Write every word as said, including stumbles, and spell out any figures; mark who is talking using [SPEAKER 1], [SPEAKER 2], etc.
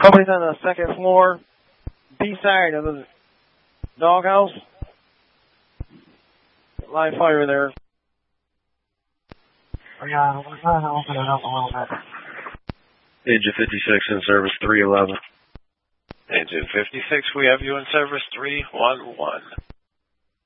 [SPEAKER 1] Somebody's on the second floor, B side of the doghouse. Live fire there.
[SPEAKER 2] Yeah, we're trying to open it up a little bit.
[SPEAKER 3] Engine fifty-six in service three eleven.
[SPEAKER 4] Engine fifty-six, we have you in service three one one.